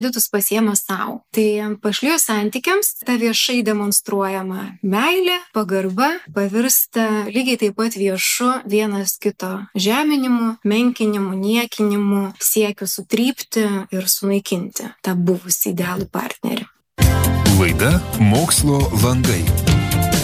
kreditus pasiema savo. Tai pašlijos santykiams ta viešai demonstruojama meilė, pagarba pavirsta lygiai taip pat viešu vienas kito žeminimu, menkinimu, niekinimu, siekiu sutrypti ir sunaikinti tą buvusį idealų partnerį. Laida Mokslo langai.